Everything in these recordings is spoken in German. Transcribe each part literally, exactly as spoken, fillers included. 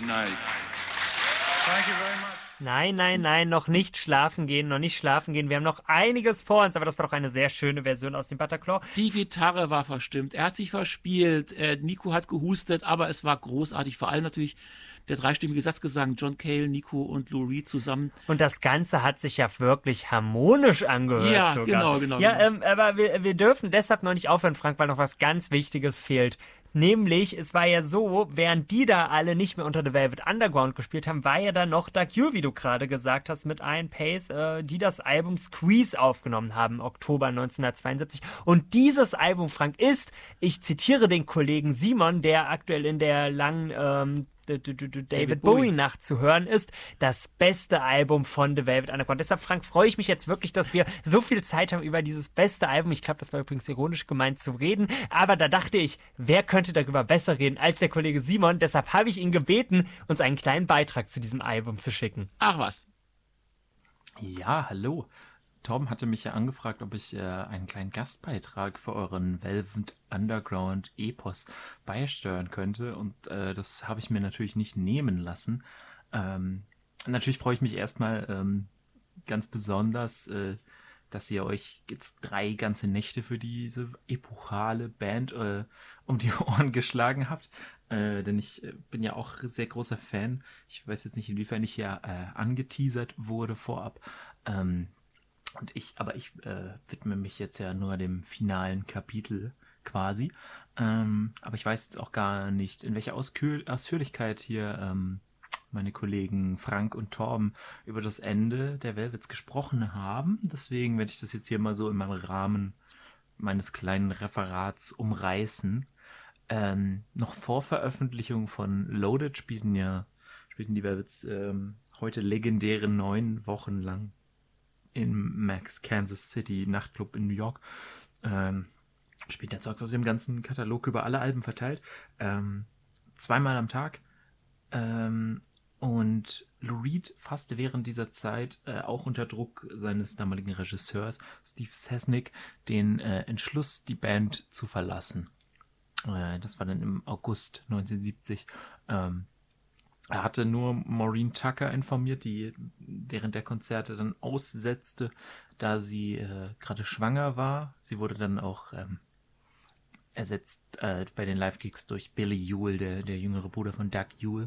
Good night. Thank you very much. Nein, nein, nein, noch nicht schlafen gehen, noch nicht schlafen gehen. Wir haben noch einiges vor uns, aber das war doch eine sehr schöne Version aus dem Bataclan. Die Gitarre war verstimmt, er hat sich verspielt, äh, Nico hat gehustet, aber es war großartig. Vor allem natürlich der dreistimmige Satzgesang, John Cale, Nico und Lou Reed zusammen. Und das Ganze hat sich ja wirklich harmonisch angehört Ja, sogar. genau, genau. Ja, genau. ähm, aber wir, wir dürfen deshalb noch nicht aufhören, Frank, weil noch was ganz Wichtiges fehlt. Nämlich, es war ja so, während die da alle nicht mehr unter The Velvet Underground gespielt haben, war ja dann noch Doug Yule, wie du gerade gesagt hast, mit Ian Pace, äh, die das Album Squeeze aufgenommen haben, im Oktober neunzehnhundertzweiundsiebzig. Und dieses Album, Frank, ist, ich zitiere den Kollegen Simon, der aktuell in der langen ähm, David, David Bowie-Nacht zu hören ist, das beste Album von The Velvet Underground. Deshalb, Frank, freue ich mich jetzt wirklich, dass wir so viel Zeit haben, über dieses beste Album, ich glaube, das war übrigens ironisch gemeint, zu reden, aber da dachte ich, wer könnte darüber besser reden als der Kollege Simon? Deshalb habe ich ihn gebeten, uns einen kleinen Beitrag zu diesem Album zu schicken. Ach was. Ja, hallo. Tom hatte mich ja angefragt, ob ich äh, einen kleinen Gastbeitrag für euren Velvet Underground Epos beisteuern könnte und äh, das habe ich mir natürlich nicht nehmen lassen. Ähm, natürlich freue ich mich erstmal ähm, ganz besonders, äh, dass ihr euch jetzt drei ganze Nächte für diese epochale Band äh, um die Ohren geschlagen habt. Äh, denn ich äh, bin ja auch sehr großer Fan. Ich weiß jetzt nicht, inwiefern ich hier äh, angeteasert wurde vorab. Ähm, Und ich, aber ich äh, widme mich jetzt ja nur dem finalen Kapitel quasi. Ähm, aber ich weiß jetzt auch gar nicht, in welcher Auskü- Ausführlichkeit hier ähm, meine Kollegen Frank und Torben über das Ende der Velvets gesprochen haben. Deswegen werde ich das jetzt hier mal so in meinem Rahmen meines kleinen Referats umreißen. Ähm, noch vor Veröffentlichung von Loaded spielten ja spielten die Velvets ähm, heute legendäre neun Wochen lang im Max Kansas City Nachtclub in New York. Ähm, spielt der Zeugs aus dem ganzen Katalog über alle Alben verteilt. Ähm, zweimal am Tag. Ähm, und Lou Reed fasste während dieser Zeit äh, auch unter Druck seines damaligen Regisseurs Steve Sesnick den äh, Entschluss, die Band zu verlassen. Äh, das war dann im August neunzehnhundertsiebzig. Ähm, Er hatte nur Maureen Tucker informiert, die während der Konzerte dann aussetzte, da sie äh, gerade schwanger war. Sie wurde dann auch ähm, ersetzt äh, bei den Live-Gigs durch Billy Yule, der, der jüngere Bruder von Doug Yule.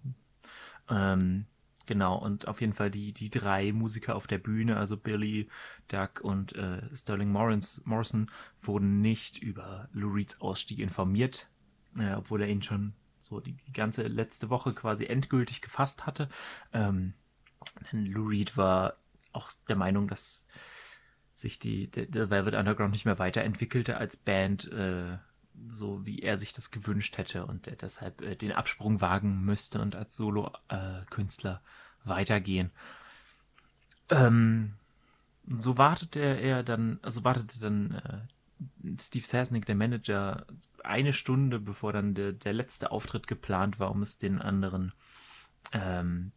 Ähm, genau, und auf jeden Fall die, die drei Musiker auf der Bühne, also Billy, Doug und äh, Sterling Morris, Morrison, wurden nicht über Lou Reeds Ausstieg informiert, äh, obwohl er ihn schon so die, die ganze letzte Woche quasi endgültig gefasst hatte. Ähm, denn Lou Reed war auch der Meinung, dass sich die der, der Velvet Underground nicht mehr weiterentwickelte als Band, äh, so wie er sich das gewünscht hätte und er deshalb äh, den Absprung wagen müsste und als Solo-Künstler äh, weitergehen. Ähm, so wartete er dann, also wartete dann äh, Steve Sesnick, der Manager, eine Stunde, bevor dann der, der letzte Auftritt geplant war, um es den anderen ähm,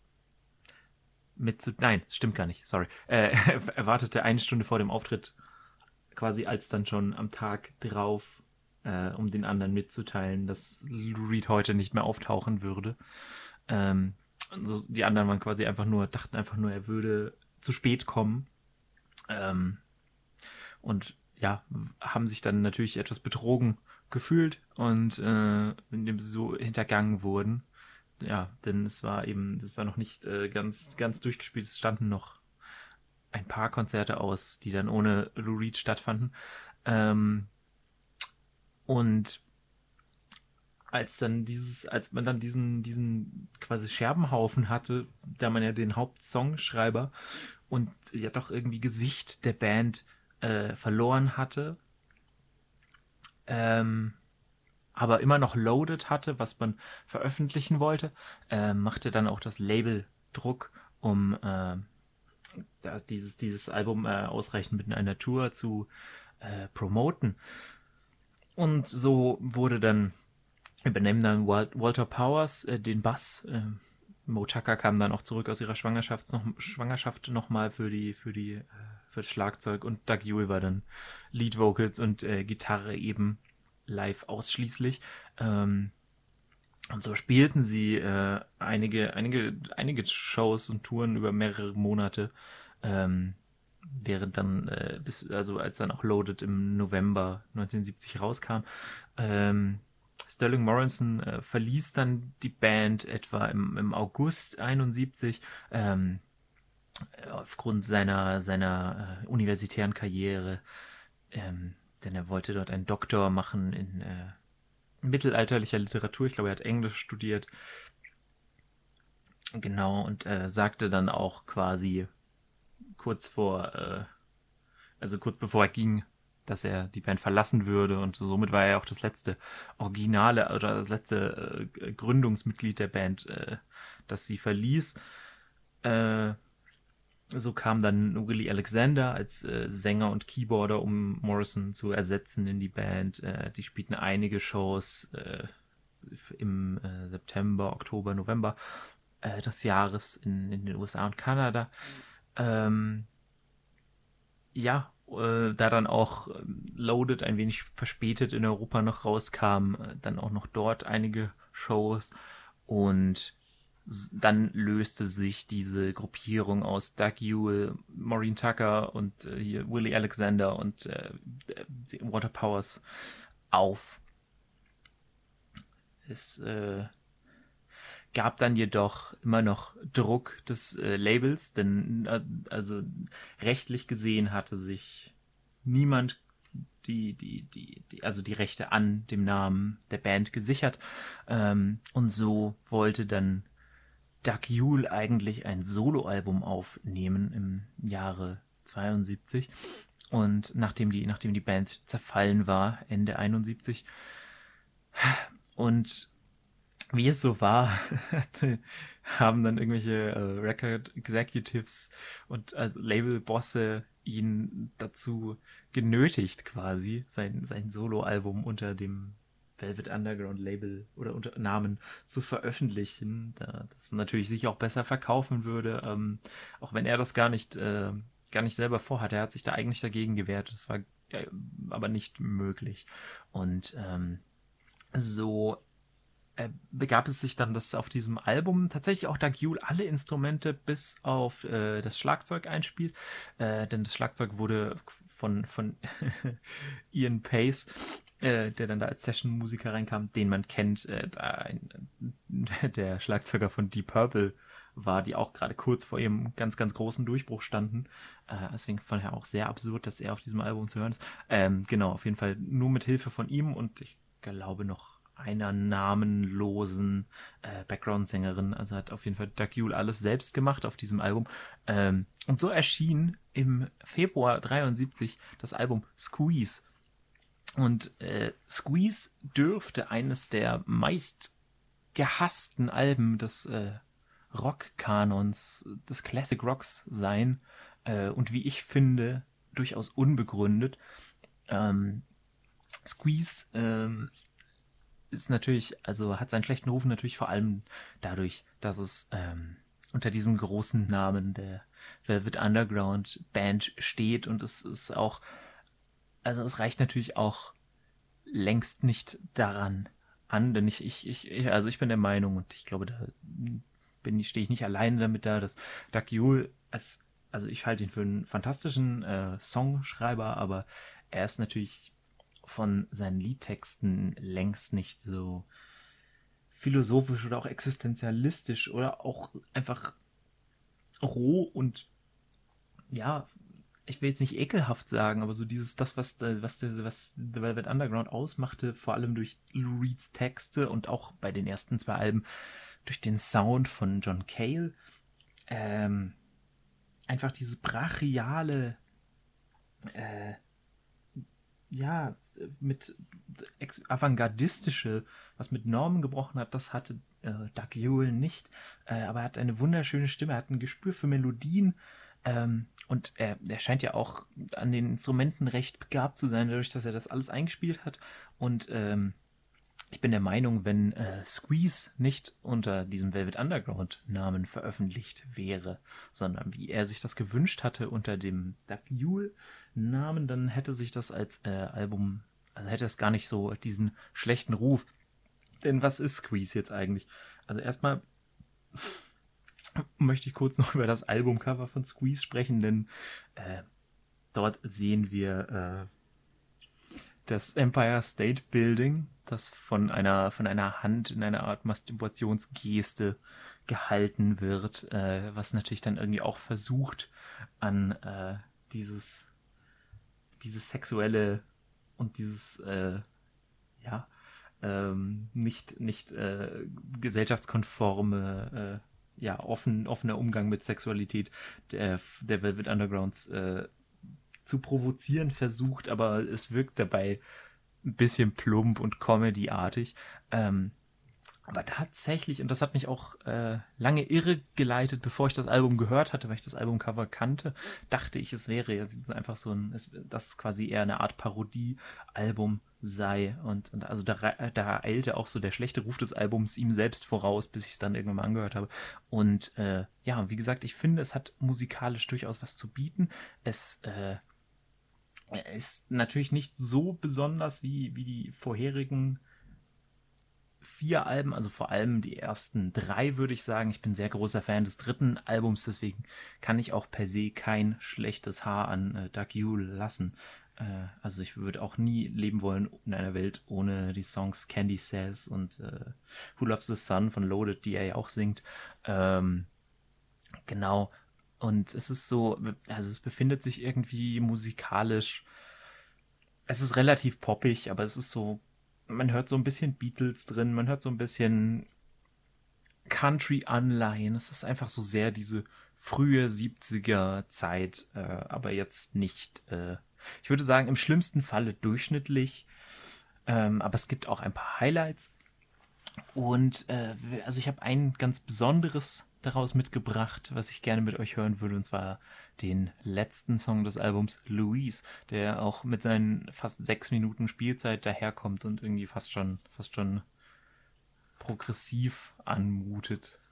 mit zu... Nein, stimmt gar nicht, sorry. Äh, er wartete eine Stunde vor dem Auftritt, quasi als dann schon am Tag drauf, äh, um den anderen mitzuteilen, dass Lou Reed heute nicht mehr auftauchen würde. Ähm, also die anderen waren quasi einfach nur, dachten einfach nur, er würde zu spät kommen. Ähm, und ja, haben sich dann natürlich etwas betrogen gefühlt und äh, indem sie so hintergangen wurden. Ja, denn es war eben, das war noch nicht äh, ganz, ganz durchgespielt. Es standen noch ein paar Konzerte aus, die dann ohne Lou Reed stattfanden. Ähm, und als dann dieses, als man dann diesen, diesen quasi Scherbenhaufen hatte, da man ja den Hauptsongschreiber und ja doch irgendwie Gesicht der Band äh, verloren hatte, ähm, aber immer noch loaded hatte, was man veröffentlichen wollte, äh, machte dann auch das Label Druck, um äh, das, dieses, dieses Album äh, ausreichend mit einer Tour zu äh, promoten. Und so wurde dann, übernehmen dann Wal- Walter Powers äh, den Bass. Äh, Mo Tucker kam dann auch zurück aus ihrer Schwangerschaft noch, Schwangerschaft nochmal für die, für die, äh, für das Schlagzeug, und Doug Yule war dann Lead Vocals und äh, Gitarre eben live ausschließlich. Ähm, Und so spielten sie äh, einige, einige, einige Shows und Touren über mehrere Monate, ähm, während dann, äh, bis, also als dann auch Loaded im November neunzehnhundertsiebzig rauskam. Ähm, Sterling Morrison äh, verließ dann die Band etwa im, im August einundsiebzig, ähm, aufgrund seiner, seiner äh, universitären Karriere, ähm, denn er wollte dort einen Doktor machen in äh, mittelalterlicher Literatur. Ich glaube, er hat Englisch studiert. Genau, und äh, sagte dann auch quasi kurz vor, äh, also kurz bevor er ging, dass er die Band verlassen würde, und somit war er auch das letzte Originale oder das letzte äh, Gründungsmitglied der Band, äh, das sie verließ. Äh, so kam dann Willie Alexander als äh, Sänger und Keyboarder, um Morrison zu ersetzen in die Band. Äh, die spielten einige Shows äh, im äh, September, Oktober, November äh, des Jahres in, in den U S A und Kanada. Ähm, ja, äh, da dann auch äh, Loaded ein wenig verspätet in Europa noch rauskam, äh, dann auch noch dort einige Shows, und s- dann löste sich diese Gruppierung aus Doug Yule, Maureen Tucker und äh, hier Willie Alexander und äh, äh, Walter Powers auf. Es äh, gab dann jedoch immer noch Druck des äh, Labels, denn äh, also rechtlich gesehen hatte sich niemand die, die, die, die, also die Rechte an dem Namen der Band gesichert. Ähm, und so wollte dann Doug Yule eigentlich ein Soloalbum aufnehmen im Jahre zweiundsiebzig. Und nachdem die, nachdem die Band zerfallen war, Ende einundsiebzig, und wie es so war, haben dann irgendwelche äh, Record Executives und also Labelbosse ihn dazu genötigt, quasi sein, sein Soloalbum unter dem Velvet Underground Label oder unter Namen zu veröffentlichen, da das natürlich sich auch besser verkaufen würde, ähm, auch wenn er das gar nicht, äh, gar nicht selber vorhat. Er hat sich da eigentlich dagegen gewehrt, das war äh, aber nicht möglich. Und ähm, so äh, begab es sich dann, dass auf diesem Album tatsächlich auch Doug Yule alle Instrumente bis auf äh, das Schlagzeug einspielt, äh, denn das Schlagzeug wurde von, von Ian Pace, äh, der dann da als Session-Musiker reinkam, den man kennt, äh, da ein, der Schlagzeuger von Deep Purple war, die auch gerade kurz vor ihrem ganz, ganz großen Durchbruch standen. Äh, deswegen fand ich auch sehr absurd, dass er auf diesem Album zu hören ist. Ähm, genau, auf jeden Fall nur mit Hilfe von ihm und ich glaube noch einer namenlosen äh, Background-Sängerin. Also hat auf jeden Fall Doug Yule alles selbst gemacht auf diesem Album. Ähm, und so erschien im Februar dreiundsiebzig das Album Squeeze. Und äh, Squeeze dürfte eines der meist gehassten Alben des äh, Rock-Kanons, des Classic Rocks sein. Äh, und wie ich finde, durchaus unbegründet. Ähm, Squeeze ähm, ist natürlich, also hat seinen schlechten Ruf natürlich vor allem dadurch, dass es ähm, unter diesem großen Namen der Velvet Underground Band steht, und es ist auch, also es reicht natürlich auch längst nicht daran an, denn ich, ich, ich, also ich bin der Meinung, und ich glaube, da bin ich, stehe ich nicht alleine damit da, dass Doug Yule, als, also ich halte ihn für einen fantastischen äh, Songschreiber, aber er ist natürlich von seinen Liedtexten längst nicht so philosophisch oder auch existenzialistisch oder auch einfach roh und, ja, ich will jetzt nicht ekelhaft sagen, aber so dieses, das, was, was, was The Velvet Underground ausmachte, vor allem durch Lou Reeds Texte und auch bei den ersten zwei Alben durch den Sound von John Cale, ähm, einfach dieses brachiale, äh, ja, mit avantgardistische, was mit Normen gebrochen hat, das hatte äh, Doug Yule nicht. Äh, aber er hat eine wunderschöne Stimme, er hat ein Gespür für Melodien, ähm, und er, er scheint ja auch an den Instrumenten recht begabt zu sein, dadurch, dass er das alles eingespielt hat. Und ähm, ich bin der Meinung, wenn äh, Squeeze nicht unter diesem Velvet Underground Namen veröffentlicht wäre, sondern wie er sich das gewünscht hatte unter dem Doug Yule Namen, dann hätte sich das als äh, Album, also hätte es gar nicht so diesen schlechten Ruf. denn was ist Squeeze jetzt eigentlich? Also erstmal möchte ich kurz noch über das Albumcover von Squeeze sprechen, denn äh, dort sehen wir äh, das Empire State Building, das von einer, von einer Hand in einer Art Masturbationsgeste gehalten wird, äh, was natürlich dann irgendwie auch versucht, an äh, dieses, dieses sexuelle und dieses äh, ja, ähm, nicht, nicht äh, gesellschaftskonforme äh, ja, offen, offener Umgang mit Sexualität der, der Velvet Undergrounds äh, zu provozieren versucht, aber es wirkt dabei ein bisschen plump und Comedy-artig. Ähm, aber tatsächlich, und das hat mich auch äh, lange irre geleitet, bevor ich das Album gehört hatte, weil ich das Albumcover kannte, dachte ich, es wäre jetzt einfach so ein, es, das quasi eher eine Art Parodie-Album sei. Und, und also da, da eilte auch so der schlechte Ruf des Albums ihm selbst voraus, bis ich es dann irgendwann mal angehört habe. Und äh, ja, wie gesagt, ich finde, es hat musikalisch durchaus was zu bieten. Es äh, ist natürlich nicht so besonders wie, wie die vorherigen vier Alben, also vor allem die ersten drei, würde ich sagen. Ich bin sehr großer Fan des dritten Albums, deswegen kann ich auch per se kein schlechtes Haar an äh, Doug Yule lassen. Äh, also ich würde auch nie leben wollen in einer Welt ohne die Songs Candy Says und äh, Who Loves the Sun von Loaded, die er ja auch singt. Ähm, genau. Und es ist so, also es befindet sich irgendwie musikalisch, es ist relativ poppig, aber es ist so, man hört so ein bisschen Beatles drin, man hört so ein bisschen Country-Anleihen. Es ist einfach so sehr diese frühe siebziger Zeit, äh, aber jetzt nicht, äh, ich würde sagen, im schlimmsten Falle durchschnittlich. Ähm, aber es gibt auch ein paar Highlights. Und äh, also ich habe ein ganz besonderes daraus mitgebracht, was ich gerne mit euch hören würde, und zwar den letzten Song des Albums, Louise, der auch mit seinen fast sechs Minuten Spielzeit daherkommt und irgendwie fast schon, fast schon progressiv anmutet.